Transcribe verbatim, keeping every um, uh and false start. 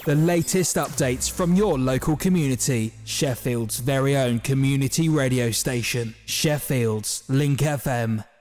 The latest updates from your local community. Sheffield's very own community radio station. Sheffield's Link F M.